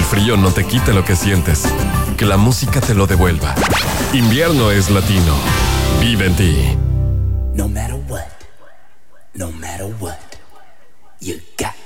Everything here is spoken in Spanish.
frío no te quite lo que sientes. Que la música te lo devuelva. Invierno es latino. Vive en ti. No matter what, you